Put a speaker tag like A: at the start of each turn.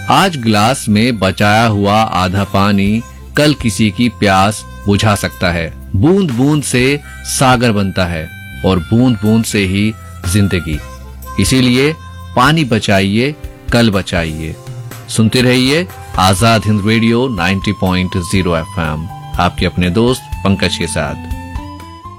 A: आज गिलास में बचाया हुआ आधा पानी कल किसी की प्यास बुझा सकता है। बूंद बूंद से सागर बनता है और बूंद बूंद से ही जिंदगी। इसीलिए पानी बचाइए, कल बचाइए। सुनते रहिए आजाद हिंद रेडियो 90.0 FM, आपके अपने दोस्त पंकज के साथ।